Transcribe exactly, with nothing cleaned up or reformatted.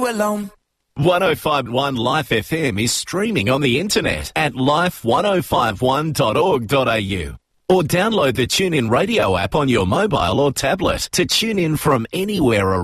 you alone. one oh five point one Life F M is streaming on the internet at life ten fifty-one dot org dot a u. Or download the TuneIn Radio app on your mobile or tablet to tune in from anywhere around.